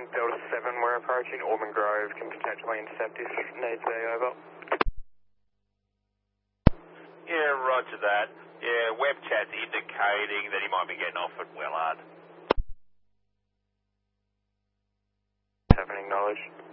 Delta 7, we're approaching Ormond Grove, can potentially intercept if needs be, over. Yeah, roger that. Yeah, web chat's indicating that he might be getting off at Willard. Have an acknowledged.